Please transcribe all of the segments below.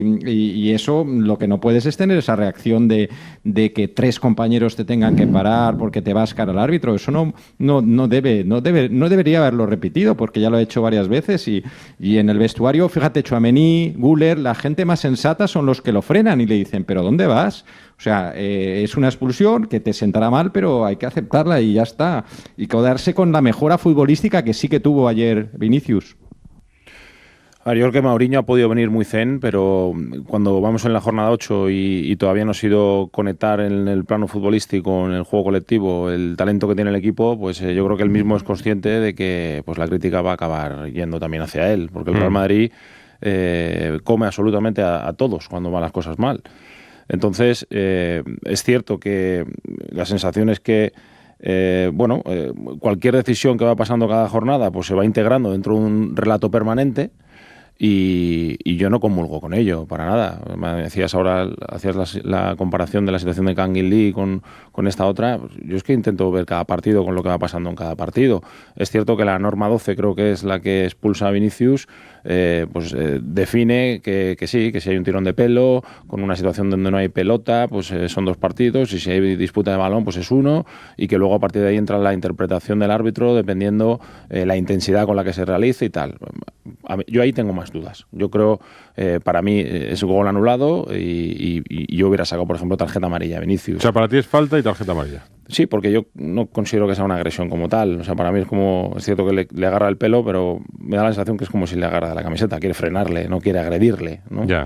y eso lo que no puedes es tener esa reacción de que tres compañeros te tengan que parar porque te vas cara al árbitro. Eso no debería haberlo repetido porque ya lo he hecho varias veces y en el vestuario, fíjate, Tchouaméni, Güler, la gente más sensata son los que lo frenan y le dicen, ¿pero dónde vas? O sea, es una expulsión que te sentará mal, pero hay que aceptarla y ya está. Y quedarse con la mejora futbolística que sí que tuvo ayer Vinicius. A ver, yo creo que Mauriño ha podido venir muy zen, pero cuando vamos en la jornada 8 y todavía no ha sido conectar en el plano futbolístico, en el juego colectivo, el talento que tiene el equipo, pues yo creo que él mismo es consciente de que pues la crítica va a acabar yendo también hacia él, porque el Real Madrid come absolutamente a todos cuando van las cosas mal. Entonces, es cierto que la sensación es que cualquier decisión que va pasando cada jornada pues se va integrando dentro de un relato permanente. Y yo no comulgo con ello, para nada. Me decías ahora, hacías la comparación de la situación de Kangin Lee con esta otra. Yo es que intento ver cada partido con lo que va pasando en cada partido. Es cierto que la norma 12 creo que es la que expulsa a Vinicius, define que sí, que si hay un tirón de pelo, con una situación donde no hay pelota, pues son dos partidos, y si hay disputa de balón, pues es uno, y que luego a partir de ahí entra la interpretación del árbitro dependiendo la intensidad con la que se realice y tal. Yo ahí tengo más dudas. Yo creo, para mí, es un gol anulado y yo hubiera sacado, por ejemplo, tarjeta amarilla a Vinicius. O sea, para ti es falta y tarjeta amarilla. Sí, porque yo no considero que sea una agresión como tal. O sea, para mí es cierto que le agarra el pelo, pero me da la sensación que es como si le agarra de la camiseta. Quiere frenarle, no quiere agredirle, ¿no? Ya.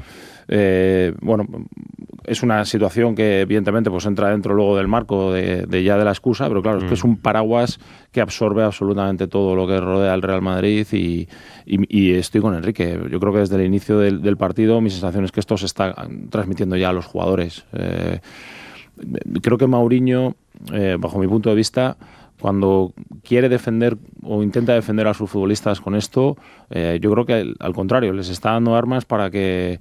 Es una situación que evidentemente pues entra dentro luego del marco de la excusa, pero claro, es que es un paraguas que absorbe absolutamente todo lo que rodea al Real Madrid y estoy con Enrique. Yo creo que desde el inicio del partido mi sensación es que esto se está transmitiendo ya a los jugadores. Creo que Mauriño, bajo mi punto de vista, cuando quiere defender o intenta defender a sus futbolistas con esto, yo creo que al contrario, les está dando armas para que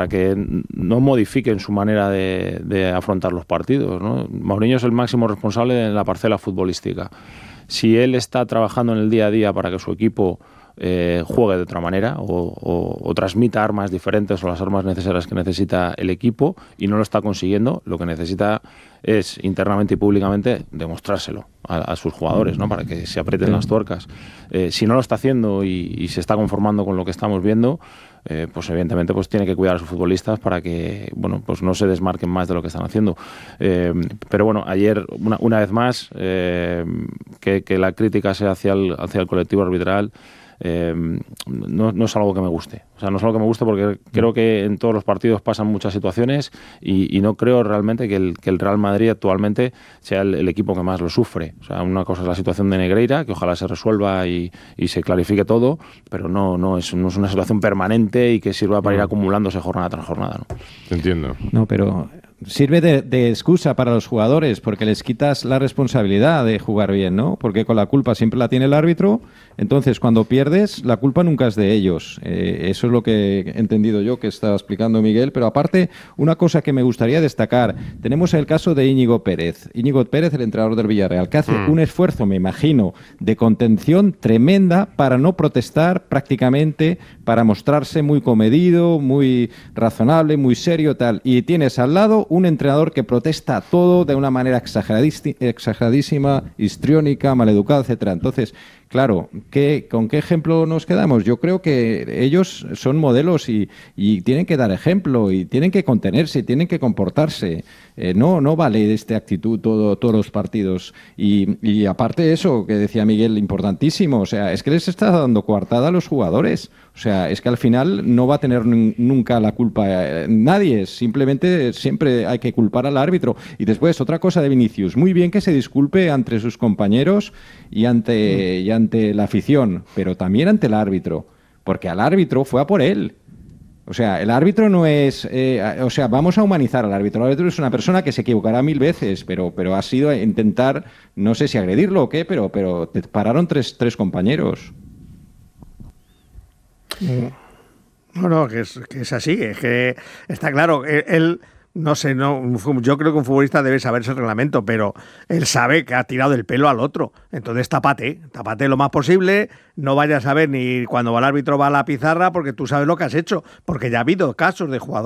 no modifiquen su manera de afrontar los partidos, ¿no? Mauriño es el máximo responsable de la parcela futbolística. Si él está trabajando en el día a día para que su equipo juegue de otra manera o transmita armas diferentes o las armas necesarias que necesita el equipo y no lo está consiguiendo, lo que necesita es internamente y públicamente demostrárselo a sus jugadores, ¿no? Para que se aprieten las tuercas. Si no lo está haciendo y se está conformando con lo que estamos viendo, pues evidentemente pues tiene que cuidar a sus futbolistas para que pues no se desmarquen más de lo que están haciendo. Pero bueno, ayer una vez más que la crítica sea hacia el colectivo arbitral no es algo que me guste. O sea, no es algo que me guste porque creo que en todos los partidos pasan muchas situaciones y no creo realmente que el Real Madrid actualmente sea el equipo que más lo sufre. O sea, una cosa es la situación de Negreira, que ojalá se resuelva y se clarifique todo, pero no es una situación permanente y que sirva para ir acumulándose jornada tras jornada, ¿no? Entiendo. No, pero sirve de excusa para los jugadores porque les quitas la responsabilidad de jugar bien, ¿no? Porque con la culpa siempre la tiene el árbitro, entonces cuando pierdes la culpa nunca es de ellos. Eso es lo que he entendido yo que estaba explicando Miguel, pero aparte una cosa que me gustaría destacar, tenemos el caso de Íñigo Pérez. Íñigo Pérez, el entrenador del Villarreal, que hace un esfuerzo, me imagino, de contención tremenda para no protestar prácticamente, para mostrarse muy comedido, muy razonable, muy serio, tal. Y tienes al lado un entrenador que protesta todo de una manera exageradísima, histriónica, maleducada, etcétera. Entonces, claro, ¿con qué ejemplo nos quedamos? Yo creo que ellos son modelos y tienen que dar ejemplo y tienen que contenerse, tienen que comportarse. No vale esta actitud todos los partidos. Y aparte de eso, que decía Miguel, importantísimo, o sea, es que les está dando coartada a los jugadores. O sea, es que al final no va a tener nunca la culpa nadie, simplemente siempre hay que culpar al árbitro. Y después, otra cosa de Vinicius, muy bien que se disculpe ante sus compañeros y ante la afición, pero también ante el árbitro, porque al árbitro fue a por él. O sea, el árbitro no es... vamos a humanizar al árbitro. El árbitro es una persona que se equivocará 1000 veces, pero ha sido intentar, no sé si agredirlo o qué, pero te pararon tres compañeros. No, que es así, es que está claro. Él No sé, yo creo que un futbolista debe saberse el reglamento, pero él sabe que ha tirado del pelo al otro. Entonces tápate lo más posible, no vayas a ver ni cuando el árbitro va a la pizarra porque tú sabes lo que has hecho, porque ya ha habido casos de jugadores